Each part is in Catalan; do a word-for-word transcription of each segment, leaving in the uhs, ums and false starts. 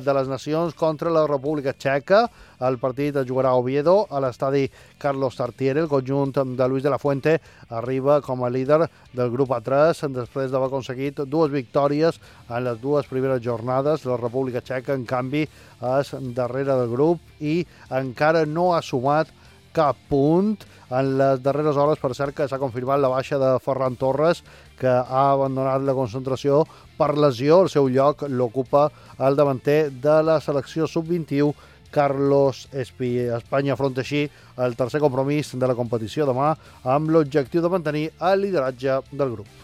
de les Nacions contra la República Txeca. El partit es jugarà a Oviedo, a l'estadi Carlos Tartiere. El conjunt de Luis de la Fuente arriba com a líder del grup A tres després d'haver aconseguit dues victòries en les dues primeres jornades. La República Txeca, en canvi, és darrere del grup i encara no ha sumat cap punt. En les darreres hores, per cert, que s'ha confirmat la baixa de Ferran Torres, que ha abandonat la concentració per lesió. El seu lloc l'ocupa el davanter de la selecció sub vint-i-u, Carlos Espí. Espanya afronta així el tercer compromís de la competició demà amb l'objectiu de mantenir el lideratge del grup.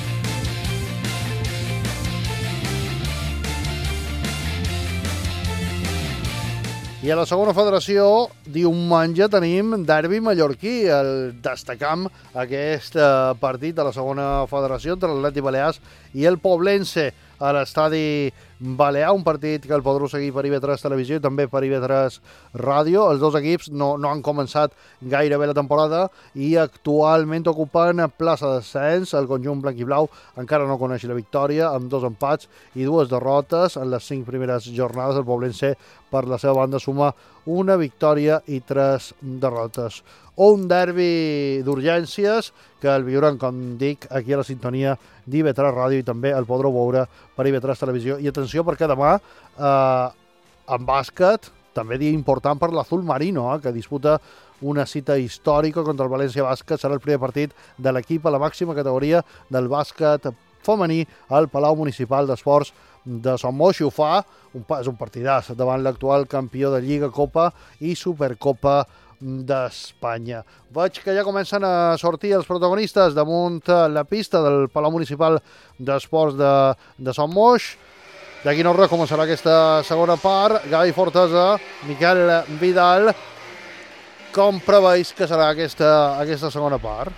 I a la segona federació, diumenge, tenim derbi mallorquí. El destacam aquest partit de la segona federació entre l'Atlètic Balears i el Poblense a l'estadi Balear, un partit que el podreu seguir per I V tres Televisió i també per I V tres Ràdio. Els dos equips no, no han començat gairebé la temporada i actualment ocupen plaça de descens. El conjunt blanc i blau encara no coneix la victòria, amb dos empats i dues derrotes en les cinc primeres jornades. El Poblense, per la seva banda, suma una victòria i tres derrotes. Un derbi d'urgències que el viuran, com dic, aquí a la sintonia d'I V tres Ràdio i també el podreu veure per I V tres Televisió. I atenció, perquè demà, eh, en bàsquet, també dia important per l'Azul Marino, eh, que disputa una cita històrica contra el València Bàsquet. Serà el primer partit de l'equip a la màxima categoria del bàsquet femení al Palau Municipal d'Esports de Son Moix, i ho fa, un, és un partidàs davant l'actual campió de Lliga, Copa i Supercopa d'Espanya. Veig que ja comencen a sortir els protagonistes damunt la pista del Palau Municipal d'Esports de, de Son Moix. D'aquí no res començarà aquesta segona part. Gavi Fortesa, Miquel Vidal, com preveus que serà aquesta, aquesta segona part?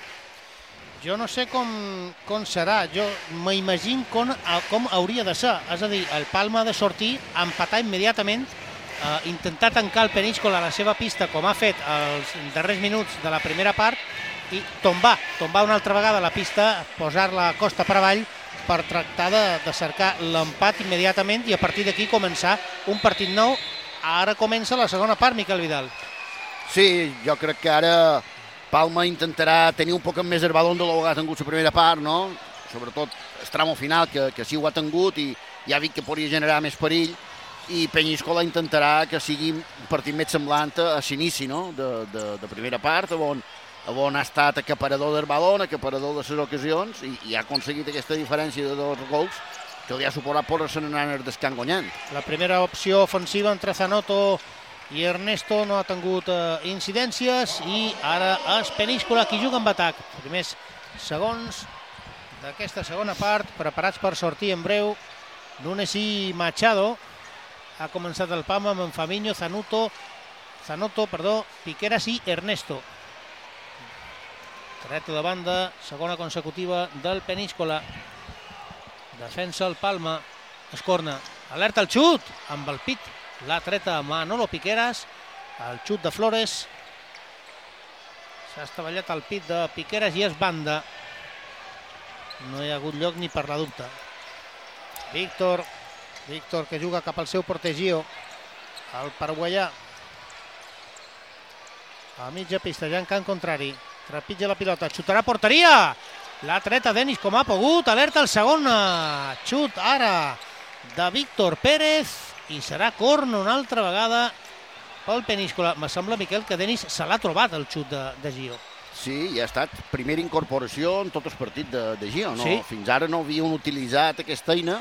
Jo no sé com, com serà, jo m'imagino com, com hauria de ser, és a dir, el Palma ha de sortir, empatar immediatament, eh, intentar tancar el Peníscola a la seva pista, com ha fet els darrers minuts de la primera part, i tombar, tombar una altra vegada la pista, posar-la costa per avall per tractar de, de cercar l'empat immediatament i a partir d'aquí començar un partit nou. Ara comença la segona part, Miquel Vidal. Sí, jo crec que ara Palma intentarà tenir un poc més el balon de lo que ha tingut la primera part, no? Sobretot el tramo final, que, que sí ho ha tingut i ja ha vist que podria generar més perill, i Peníscola intentarà que sigui un partit més semblant a l'inici, no? de, de, de primera part, on, on ha estat acaparador del balon, acaparador de les ocasions, i, i ha aconseguit aquesta diferència de dos gols que li ha suposat posar-se en el descans guanyant. La primera opció ofensiva entre Zanotto i Ernesto no ha tingut eh, incidències, i ara és Peníscola qui juga amb atac. Primers segons d'aquesta segona part, preparats per sortir en breu. Nunes i Machado. Ha començat el Palma amb Fabinho, Zanotto, Zanotto, perdó, Piqueras i Ernesto. Dreta de banda, segona consecutiva del Peníscola. Defensa el Palma, escorna, alerta el xut, amb el pit. La treta Manolo Piqueras, el xut de Flores, s'ha estavellat el pit de Piqueras i és banda. No hi ha hagut lloc ni per la dubte. Víctor, Víctor que juga cap al seu Portegio, el paraguaià. A mitja pista, ja en camp contrari, trepitja la pilota, xutarà a porteria, la treta Denis com ha pogut, alerta el segon xut ara de Víctor Pérez, i serà corna una altra vegada pel Peníscola. Me sembla, Miquel, que Denis se l'ha trobat el xut de, de Gio. Sí, i ha estat primera incorporació en tot el partit de, de Gio, no? Sí. Fins ara no havien utilitzat aquesta eina.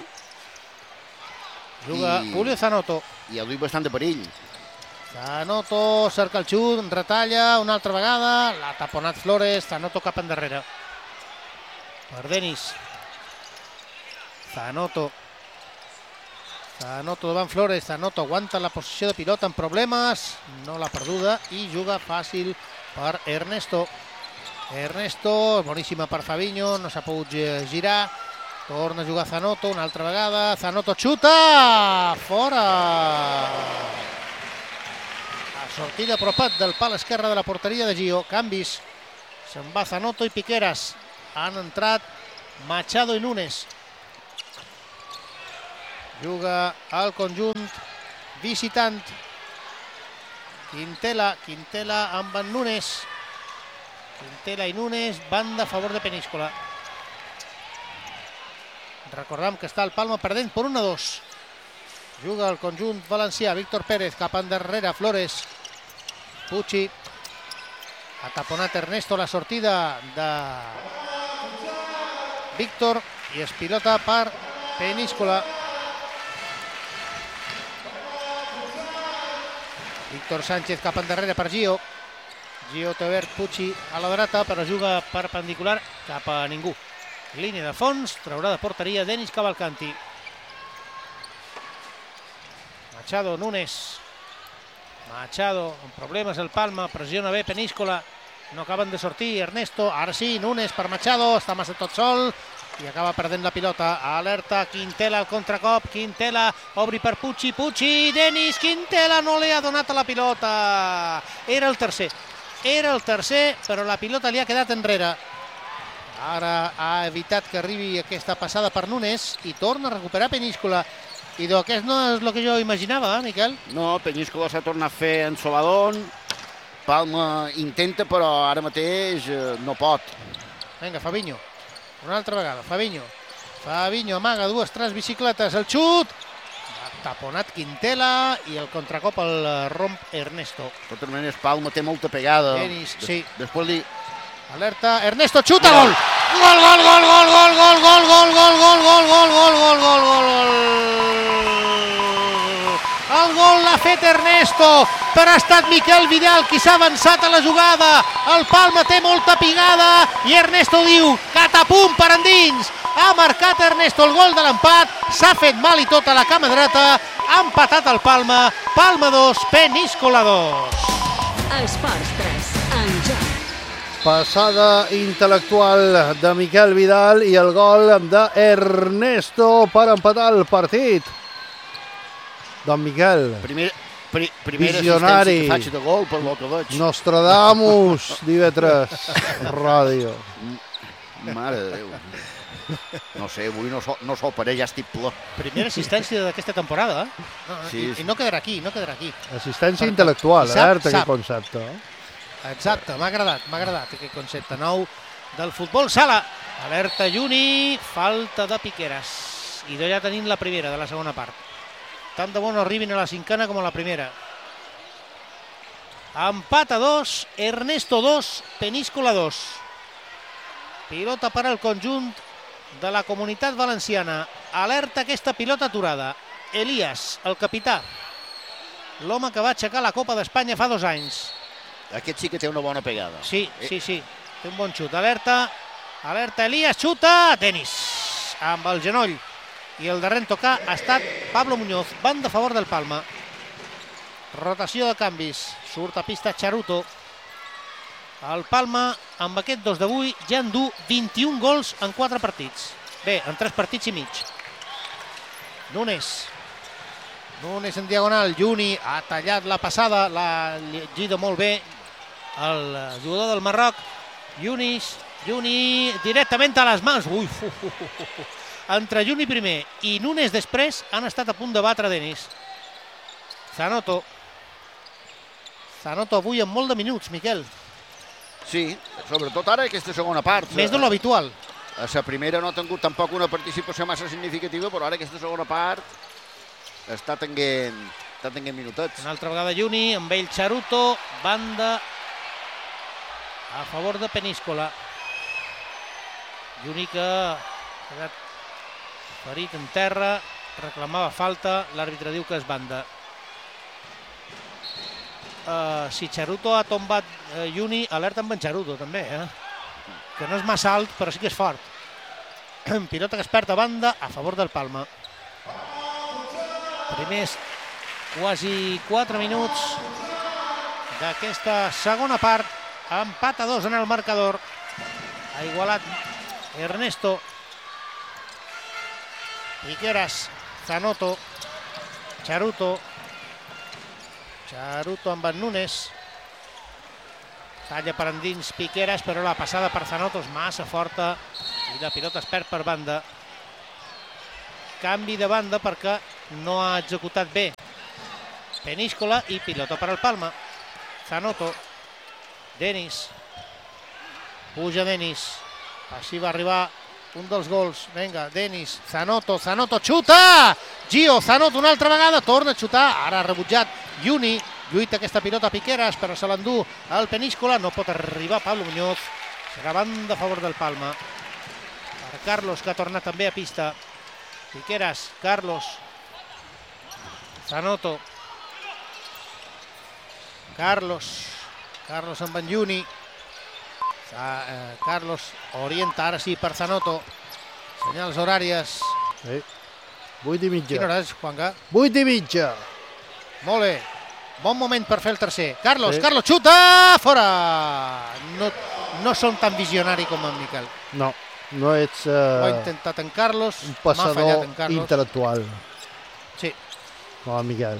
Juga I... Julio Zanotto. I ha duit bastant de perill. Zanotto cerca el xut, retalla una altra vegada, l'ha taponat Flores, Zanotto cap endarrere. Per Denis. Zanotto. Zanotto davant Flores, Zanotto aguanta la posició de pilota amb problemes, no l'ha perduda i juga fàcil per Ernesto. Ernesto, boníssima per Fabinho, no s'ha pogut girar, torna a jugar Zanotto una altra vegada, Zanotto xuta, fora! A sortida apropat del pal esquerre de la porteria de Gio, canvis, se'n va Zanotto i Piqueras, han entrat Machado i Nunes. Juga al conjunt visitant. Quintela, Quintela amb en Nunes. Quintela i Nunes, banda a favor de Peníscola. Recordem que està el Palma perdent per un a dos. Juga el conjunt valencià, Víctor Pérez, cap endarrere, Flores. Pucci. Ha taponat Ernesto la sortida de Víctor i es pilota per Peníscola. Víctor Sánchez cap endarrere per Gio. Gio té obert Pucci a la dreta, però juga perpendicular cap a ningú. Línia de fons, traurà de porteria Denis Cavalcanti. Machado, Nunes. Machado, amb problemes el Palma, pressiona bé Peníscola. No acaben de sortir, Ernesto, ara sí, Nunes per Machado, està massa tot sol i acaba perdent la pilota. Alerta, Quintela al contracop, Quintela obri per Pucci, Pucci, Denis, Quintela no li ha donat a la pilota. Era el tercer, era el tercer, però la pilota li ha quedat enrere. Ara ha evitat que arribi aquesta passada per Nunes i torna a recuperar Peníscola. I aquest no és el que jo imaginava, eh, Miquel? No, Peníscola s'ha tornat a fer en Soladón. Palma intenta, però ara mateix eh, no pot. Vinga, Fabinho. Una altra vegada, Fabinho. Fabinho amaga dues, tres bicicletes. El xut! Ha taponat Quintela i el contracop el romp Ernesto. De totes maneres, Palma té molta pegada. Denis, sí. Després li... Alerta, Ernesto, xuta, gol! Gol, gol, gol, gol, gol, gol, gol, gol, gol, gol, gol, gol, gol, gol, gol, gol. El gol l'ha fet Ernesto, però ha estat Miquel Vidal qui s'ha avançat a la jugada. El Palma té molta pigada i Ernesto diu, catapum per endins. Ha marcat Ernesto el gol de l'empat, s'ha fet mal i tot a la cama dreta, ha empatat el Palma, Palma dos, Peníscola dos. Esports tres, en joc. Passada intel·lectual de Miquel Vidal i el gol d'Ernesto per empatar el partit. Don Miquel, Primer, pri, primera visionari, assistència que faig de gol, per lo que veig. Nostradamus, d'I V tres Ràdio. Mare de Déu. No sé, avui no so, no so per ja estic ple. Primera assistència d'aquesta temporada. Eh? No, Sí, i, sí. I no quedarà aquí, no quedarà aquí. Assistència Per- intel·lectual, sap, eh, aquest sap. concepte. Exacte, m'ha agradat, m'ha agradat aquest concepte nou del futbol sala. Alerta Juni, falta de Piqueras. I ja tenim la primera de la segona part. Tant de bo no arribin a la cinquena com a la primera. Empat a dos, Ernesto dos, Peníscola dos. Pilota per al conjunt de la Comunitat Valenciana. Alerta aquesta pilota aturada. Elias, el capità. L'home que va aixecar la Copa d'Espanya fa dos anys. Aquest sí que té una bona pegada. Sí, sí, sí. Té un bon xut. Alerta. Alerta Elias. Xuta. Denis. Amb el genoll. I el darrer en tocar ha estat Pablo Muñoz. Banda a favor del Palma. Rotació de canvis. Surt a pista Charuto. El Palma, amb aquest dos d'avui, ja en du vint-i-un gols en quatre partits. Bé, en tres partits i mig. Nunes. Nunes en diagonal. Juni ha tallat la passada. L'ha llegit molt bé el jugador del Marroc. Yunis. Juni directament a les mans. Ui, fu, fu, fu, fu. Entre Juni primer i Nunes després han estat a punt de batre Denis. Zanoto. Zanoto avui amb molt de minuts, Miquel. Sí, sobretot ara aquesta segona part. Més de l'habitual. A la primera no ha tingut tampoc una participació massa significativa, però ara aquesta segona part està tenint, està tenint minutets. Una altra vegada Juni, amb ell Charuto, banda a favor de Peníscola. Juni que ha quedat ferit en terra, reclamava falta, l'àrbitre diu que és banda. Uh, si Charuto ha tombat uh, Juni, alerta amb en Charuto també, eh? Que no és massa alt, però sí que és fort. Pilota que es perd a banda a favor del Palma. Primers quasi quatre minuts d'aquesta segona part. Empat a dos en el marcador. Ha igualat Ernesto. Piqueras, Zanoto, Charuto. Charuto amb en Nunes. Talla per endins Piqueras, però la passada per Zanoto és massa forta i la pilota es perd per banda. canvi de banda perquè no ha executat bé Peníscola i pilota per al Palma. Zanotto, Denis, puja Denis, així va arribar un dels gols. Vinga, Denis, Zanotto, Zanotto, xuta! Gio, Zanotto una altra vegada, torna a xutar, ara ha rebutjat Juni, lluita aquesta pilota Piqueras, però se l'endú el Peníscola, no pot arribar Pablo Muñoz, serà banda a favor del Palma. Per Carlos, que ha tornat també a pista. Piqueras, Carlos, Zanotto, Carlos, Carlos amb en Juni, Carlos orienta ara sí per Zanotto, senyals horàries. Sí. vuit i mitja. Quina hora és, Juanga? vuit i mitja. Molt bé, bon moment per fer el tercer. Carlos, Sí. Carlos, xuta! Fora! No, no som tan visionari com en Miquel. No, no ets Ho ha uh, intentat en Carlos, un m'ha fallat passador en Carlos. intel·lectual, Sí, com el Miquel.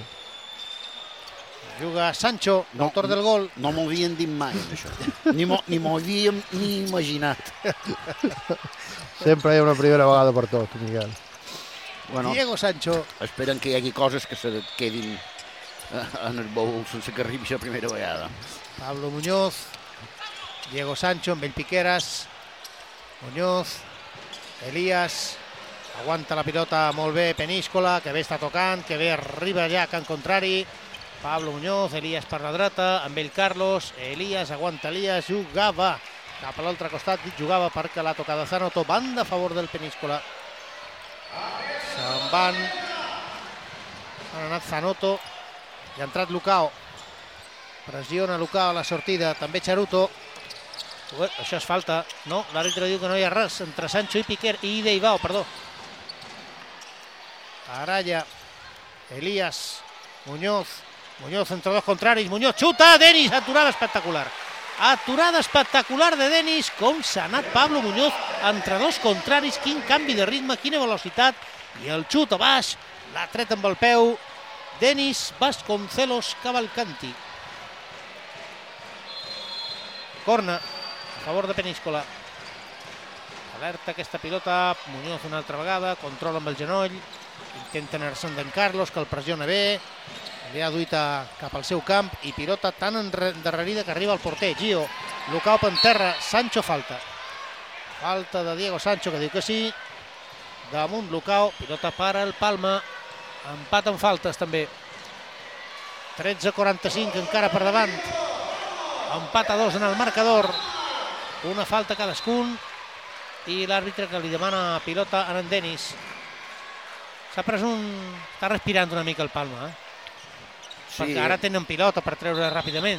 juga Sancho, No, l'autor del gol. No m'ho havien dit mai, això. Ni m'ho ni m'ho havíem ni imaginat. Sempre hi ha una primera vegada per tot, Miquel. Bueno, Diego Sancho. esperen que hi hagi coses que se quedin eh, en el baúl sense que arribi la primera vegada. Pablo Muñoz, Diego Sancho amb ell Piqueras, Muñoz, Elías, aguanta la pilota molt bé Peníscola, que bé està tocant, que bé arriba allà a camp contrari. Pablo Muñoz, Elías per la dreta, amb ell Carlos, Elías, aguanta Elías, jugava cap a l'altre costat, jugava perquè l'ha tocada Zanotto, banda a favor del Peníscola. Se'n van, han anat Zanotto i ha entrat Lucao. Pressiona Lucao a la sortida, també Charuto. Ué, això és falta. No, l'àrbitre diu que no hi ha res entre Sancho i Piquer i Deibao, perdó. Araya, Elías, Muñoz, Muñoz entre dos contraris, Muñoz xuta, Denis, aturada espectacular. Aturada espectacular de Denis, com s'ha anat Pablo Muñoz entre dos contraris, quin canvi de ritme, quina velocitat, i el xut a baix, l'ha tret amb el peu Denis Vasconcelos Cavalcanti. Corna a favor de Peníscola. Alerta aquesta pilota, Muñoz una altra vegada, controla amb el genoll, intenta anar-se'n d'en Carlos, que el pressiona bé, li ha duit cap al seu camp i pilota tan endarrerida que arriba al porter. Gio, Lucao per terra, Sancho falta. Falta de Diego Sancho, que diu que sí. Damunt Lucao, pilota per al Palma, empat en faltes també. tretze quaranta-cinc encara per davant. Empat a dos en el marcador, una falta cadascun i l'àrbitre que li demana pilota a en Denis. S'ha pres un... està respirant una mica el Palma, eh? Sí. Perquè ara tenen pilota per treure ràpidament.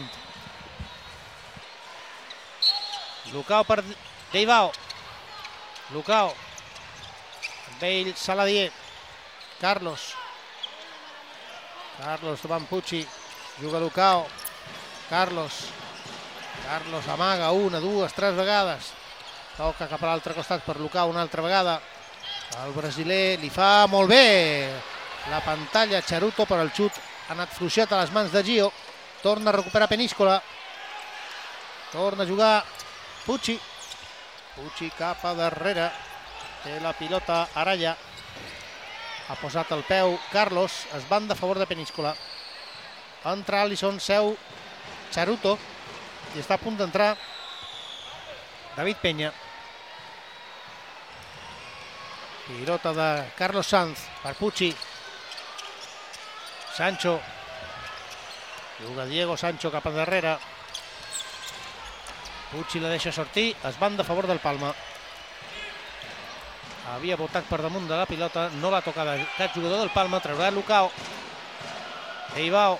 Lucao per Deibao. Lucao. Amb ell Saladier. Carlos. Carlos davant Pucci. Juga Lucao. Carlos. Carlos amaga una, dues, tres vegades. Toca cap a l'altre costat per Lucao una altra vegada. El brasiler li fa molt bé la pantalla Charuto, per el xut ha anat fluixet a les mans de Gio. Torna a recuperar Peníscola. Torna a jugar Pucci. Pucci cap a darrere. Té la pilota Araya. Ha posat el peu Carlos. Es banda a favor de Peníscola. Entra Alisson, seu Charuto. I està a punt d'entrar David Peña. Pilota de Carlos Sanz per Pucci. Sancho. Juga Diego Sancho cap endarrere. Pucci la deixa sortir. Es banda a favor del Palma. Havia botat per damunt de la pilota. No l'ha tocada cap jugador del Palma. Traurà Lucao. Deibao.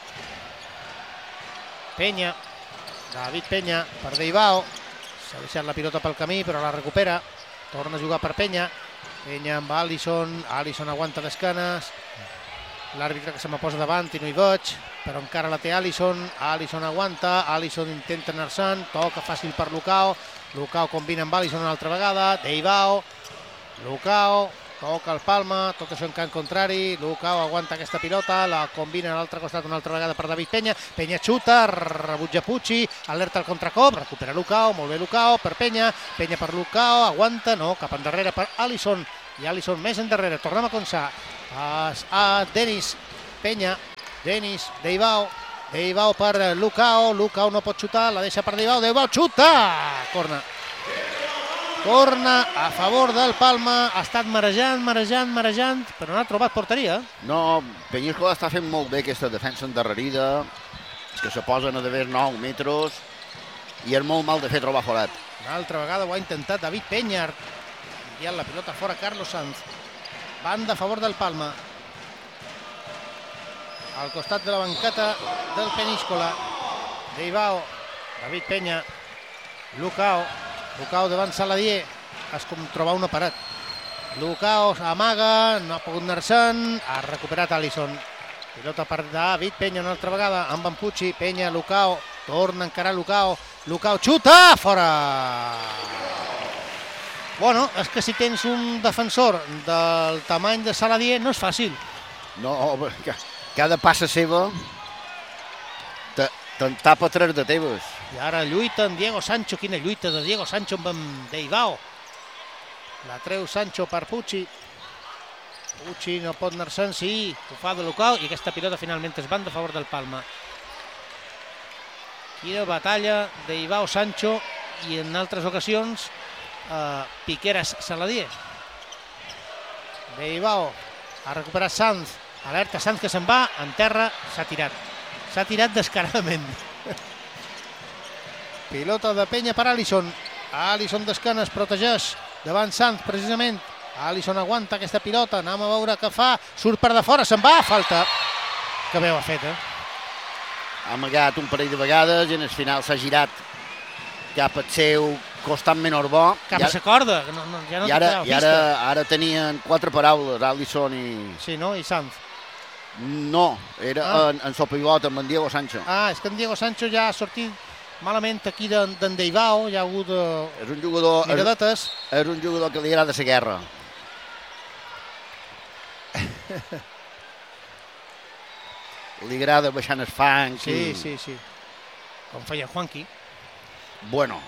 Peña. David Peña per Deibao. S'ha deixat la pilota pel camí però la recupera. Torna a jugar per Peña. Peña amb Alisson. Alisson aguanta d'esquenes. L'àrbitre que se me posa davant i no hi veig, però encara la té Alisson. Alisson aguanta, Alisson intenta anar-se'n, toca fàcil per Lucao. Lucao combina amb Alisson una altra vegada. Deibao. Lucao. Toca el Palma, tot això en camp contrari. Lucao aguanta aquesta pilota, la combina a l'altre costat una altra vegada per David Peña. Peña xuta, rebutja Pucci, alerta el contracop, recupera Lucao, molt bé Lucao per Peña. Peña per Lucao, aguanta, no, cap endarrere per Alisson. i Alisson més endarrere, tornem a començar a Denis Peña, Denis, Deibao, Deibao per Lucao, Lucao no pot xutar, la deixa per Deibao, Deibao xuta! Corna. Corna a favor del Palma, ha estat marejant, marejant, marejant, però no ha trobat porteria. No, Peñíscola està fent molt bé aquesta defensa endarrerida, que se posen a d'haver nou metres, i és molt mal de fer trobar forat. Una altra vegada ho ha intentat David Peña, enviant la pilota fora Carlos Sanz. Banda a favor del Palma. Al costat de la banqueta del Peníscola. Deibao, David Peña, Lucao, Lucao davant Saladier, és com trobar una paret. Lucao amaga, no ha pogut anar-se'n, ha recuperat Alisson. Pilota per David Peña una altra vegada, amb en Pucci, Peña, Lucao, torna a encarar Lucao, Lucao xuta, fora! Bueno, és que si tens un defensor del tamany de Saladier no és fàcil. No, cada passa seva te'n tapa tres de teves. I ara lluita en Diego Sancho, quina lluita de Diego Sancho amb en Deibao. La treu Sancho per Pucci. Pucci no pot anar-se'n, sí, ho fa de Lucao, i aquesta pilota finalment es banda a favor del Palma. Quina batalla, Deibao-Sancho, i en altres ocasions eh, Piqueras-Saladier. Deibao ha recuperat Sanz, alerta Sanz que se'n va, en terra, s'ha tirat. S'ha tirat descaradament. Pilota de Peña per Alisson. Alisson d'esquenes, protegeix davant Sanz, precisament. Alisson aguanta aquesta pilota, anem a veure què fa, surt per de fora, se'n va, falta. Que bé ho ha fet, eh? Ha amagat un parell de vegades i en el final s'ha girat cap al seu costat menor bo. Cap a la corda, no, no, ja no i ara, té i ara, ara tenien quatre paraules, Alisson i... Sí, no? I Sanz. No, era ah. en, en sopivot amb en Diego Sancho. Ah, és que en Diego Sancho ja ha sortit malament aquí d'en Deibao, ja ha hagut uh, és un jugador, miradetes. És, és un jugador que li agrada la guerra. Li agrada baixant el fang. Sí, i... sí, sí. Com feia Juanqui. Bueno,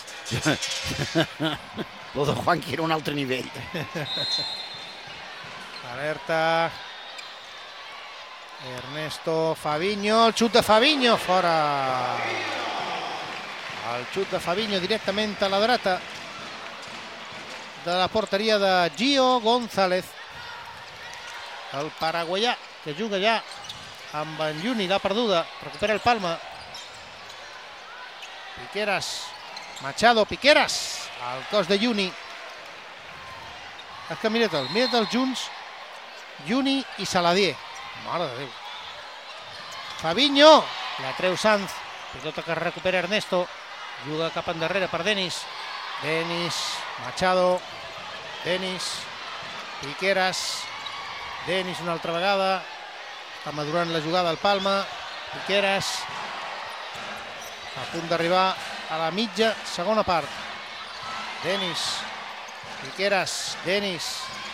lo de Juanqui era un altre nivell. Alerta. Ernesto Fabinho, el xut de Fabinho, fora. El xut de Fabinho directament a la dreta de la porteria de Gio González. El paraguaià que juga ja amb en Juni, la perduda, recupera el Palma. Piqueras, Machado, Piqueras, al cos de Juni. És que mira-te'l, mira-te'l junts, Juni i Saladier. Mare de Déu. Fabinho, la treu Sanz, pilota que recupera Ernesto, juga cap endarrere per Denis. Denis, Machado, Denis, Piqueras, Denis una altra vegada, està madurant la jugada al Palma, Piqueras, a punt d'arribar a la mitja segona part. Denis, Piqueras, Denis,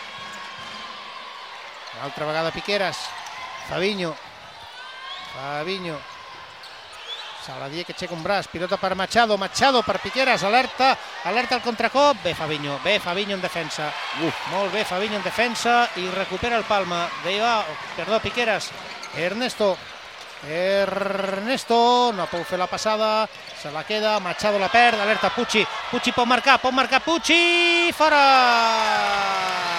una altra vegada Piqueras, Fabinho, Fabinho, Saladier que aixeca un braç, pilota per Machado, Machado per Piqueras, alerta, alerta al contracop, bé Fabinho, bé Fabinho en defensa, Uf. molt bé Fabinho en defensa i recupera el Palma, Deibao, perdó, Piqueras, Ernesto, Ernesto, no pot fer la passada, se la queda, Machado la perd, alerta Pucci, Pucci pot marcar, pot marcar Pucci, fora!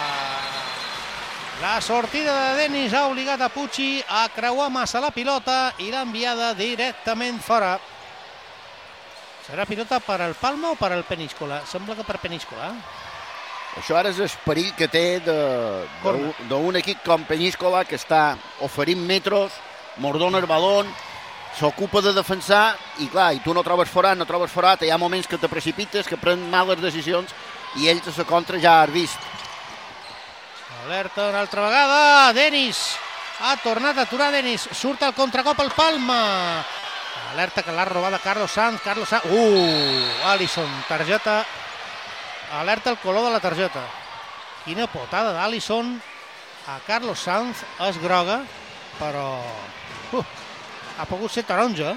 La sortida de Denis ha obligat a Pucci a creuar massa la pilota i l'ha enviada directament fora. Serà pilota per al Palma o per al Peníscola? Sembla que per Peníscola. Això ara és l'esperit que té d'un equip com Peníscola, que està oferint metros, mordona el balón, s'ocupa de defensar i clar, i tu no trobes forat, no trobes forat, hi ha moments que te precipites, que pren males decisions i ells a la contra ja has vist. Alerta una altra vegada, Denis, ha tornat a aturar Denis, surt al contracop al Palma, alerta que l'ha robada Carlos Sanz, Carlos Sanz, uh, Alisson, targeta, alerta el color de la targeta, quina potada d'Alisson a Carlos Sanz, és groga, però uh, ha pogut ser taronja,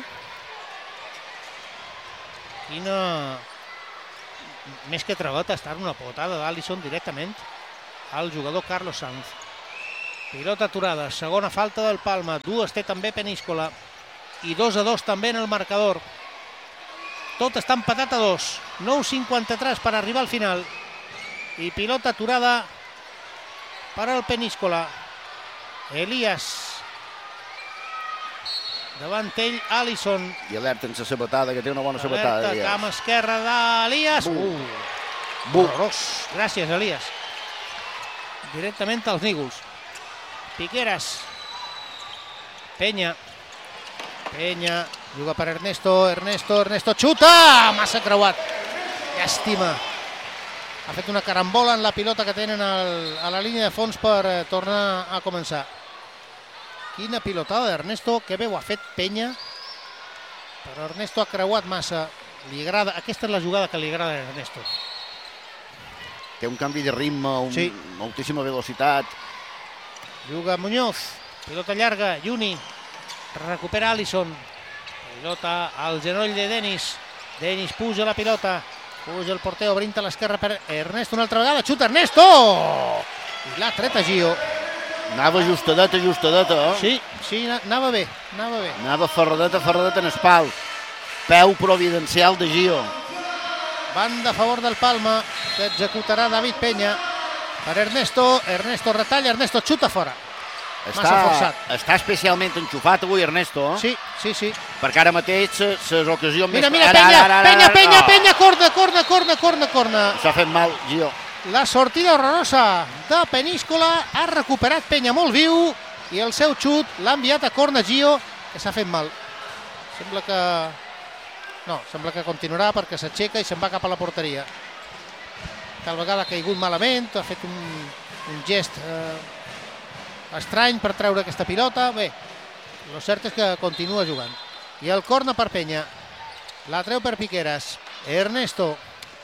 quina, més que traveta, està una potada d'Alisson directament. al jugador Carlos Sanz. Pilota aturada, segona falta del Palma, dues té també Peníscola i dos a dos també en el marcador. Tot està empatat a dos, nou cinquanta-tres per arribar al final. I pilota aturada per al Peníscola. Elias. Davant ell, Alisson. I alerta en la sabatada, que té una bona sabatada. Alerta, cama esquerra d'Elias. Uh, horrorós. Gràcies, Elias. Directament als nígols. Piqueras. Penya. Penya. Juga per Ernesto. Ernesto, Ernesto. Xuta! Massa creuat. Llàstima. Ha fet una carambola en la pilota que tenen al, a la línia de fons per eh, tornar a començar. Quina pilotada d'Ernesto, que bé ho ha fet Penya, però Ernesto ha creuat massa. Li agrada, aquesta és la jugada que li agrada a Ernesto. Té un canvi de ritme, un, sí. moltíssima velocitat. Juga Muñoz, pilota llarga, Juni, recupera Alisson. Pilota al genoll de Denis. Denis puja la pilota. Puja el porter obrint a l'esquerra per Ernesto una altra vegada. Xuta Ernesto! I l'ha tret a Gio. Anava ajustadeta, ajustadeta, eh? Sí, sí, anava bé, anava bé. Anava ferradeta, ferradeta en espal. Peu providencial de Gio. Banda a favor del Palma, que executarà David Penya. Per Ernesto, Ernesto retalla, Ernesto xuta fora. Massa Està, forçat. està especialment enxufat avui, Ernesto. Eh? Sí, sí, sí. Perquè ara mateix les ocasions Mira, més... mira, Ara, Penya, ara, ara, Penya, ara, Penya, no. Penya, corna, corna, corna, corna, corna. S'ha fet mal, Gio. La sortida horrorosa de Peníscola, ha recuperat Penya molt viu i el seu xut l'ha enviat a corna Gio, que s'ha fet mal. Sembla que... No, sembla que continuarà perquè s'aixeca i se'n va cap a la porteria. Tal vegada ha caigut malament, ha fet un, un gest eh, estrany per treure aquesta pilota. Bé, el cert és que continua jugant. I el corna per Penya. La treu per Piqueras. Ernesto.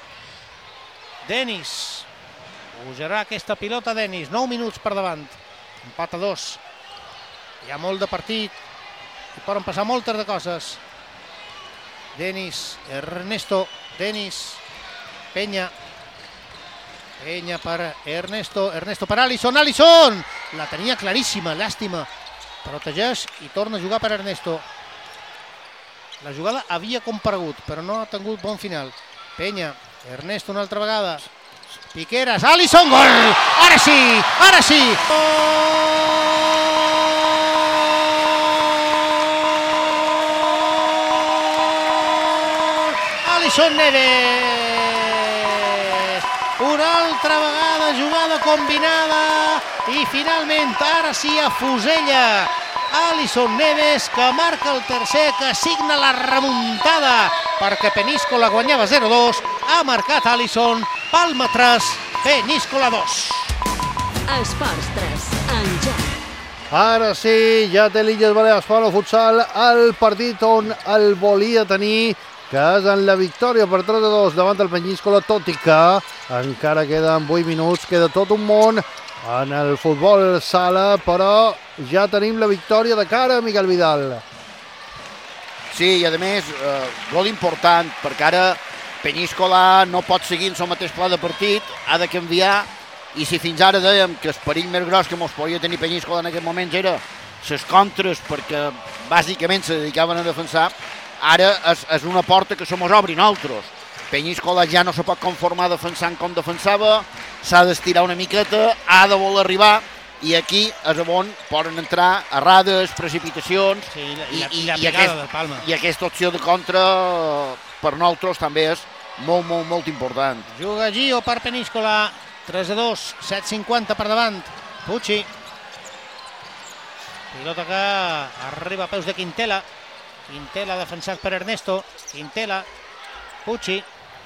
Denis. Pujarà aquesta pilota Denis. nou minuts per davant. Empat a dos. Hi ha molt de partit. Hi poden passar moltes de coses. Denis. Ernesto. Denis. Penya. Penya per Ernesto. Ernesto per Alisson. Alisson! La tenia claríssima. Llàstima. Protegeix i torna a jugar per Ernesto. La jugada havia comparegut, però no ha tingut bon final. Penya. Ernesto una altra vegada. Piqueras, Alisson, gol! Ara sí, ara sí! Alisson Neves! Una altra vegada jugada combinada i finalment ara sí afusella Alisson Neves, que marca el tercer, que signa la remuntada perquè Peníscola guanyava zero a dos. Ha marcat Alisson. Palma tres, Peníscola dos. Esports tres, en joc. Ara sí, ja té l'Illes Balears Palo Futsal el partit on el volia tenir, que és en la victòria per tres a dos davant del Peníscola, tot i que encara queden vuit minuts, queda tot un món en el futbol sala, però ja tenim la victòria de cara a Miguel Vidal. Sí, i a més, eh, gol important, perquè ara Peníscola no pot seguir en el mateix pla de partit, ha de canviar, i si fins ara dèiem que el perill més gros que ens podia tenir Peníscola en aquest moment era les contres, perquè bàsicament se dedicaven a defensar, ara és, és una porta que se mos obri nosaltres. Peníscola ja no se pot conformar defensant com defensava, s'ha d'estirar una miqueta, ha de voler arribar, i aquí és on poden entrar errades, precipitacions, Sí, i la, i, i, i, la i, picada aquest, del Palma. i aquesta opció de contra per nosaltres també és molt, molt, molt important. Juga Gio per Peníscola, tres a dos, set cinquanta per davant. Pucci. Pilota que arriba a peus de Quintela. Quintela defensat per Ernesto. Quintela. Pucci.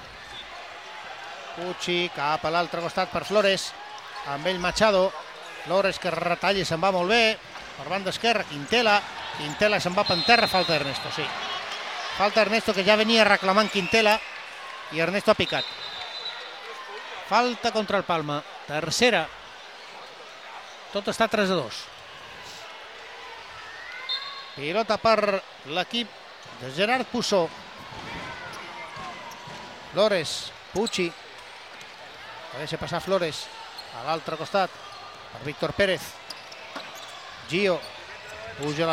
Pucci cap a l'altre costat per Flores. Amb ell Machado. Flores que retalla i se'n va molt bé. Per banda esquerra, Quintela. Quintela se'n va per terra, falta Ernesto, sí. Falta Ernesto, que ja venia reclamant Quintela. I Ernesto ha picat. Falta contra el Palma. Tercera. Tot està tres a dos. Pilota per l'equip de Gerard Pussó. Flores. Pucci. Va deixar passar Flores. a l'altre costat per Víctor Pérez. Gio puja a la